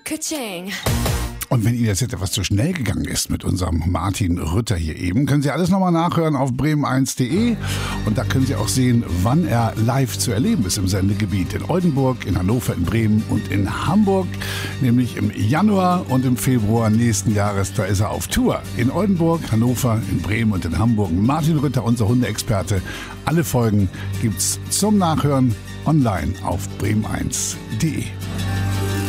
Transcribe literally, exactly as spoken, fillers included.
Ka-ching. Und wenn Ihnen das jetzt etwas zu schnell gegangen ist mit unserem Martin Rütter hier eben, können Sie alles nochmal nachhören auf bremen eins punkt de und da können Sie auch sehen, wann er live zu erleben ist im Sendegebiet. In Oldenburg, in Hannover, in Bremen und in Hamburg, nämlich im Januar und im Februar nächsten Jahres, da ist er auf Tour. In Oldenburg, Hannover, in Bremen und in Hamburg. Martin Rütter, unser Hundeexperte. Alle Folgen gibt's zum Nachhören online auf bremen eins punkt de.